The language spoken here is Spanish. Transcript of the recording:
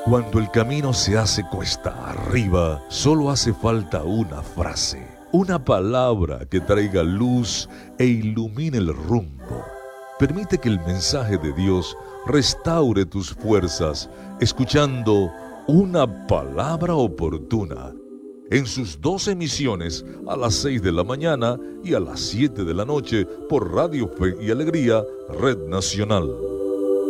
Cuando el camino se hace cuesta arriba, solo hace falta una frase, una palabra que traiga luz e ilumine el rumbo. Permite que el mensaje de Dios restaure tus fuerzas, escuchando Una Palabra Oportuna en sus 2 emisiones a las 6 de la mañana y a las 7 de la noche por Radio Fe y Alegría, Red Nacional.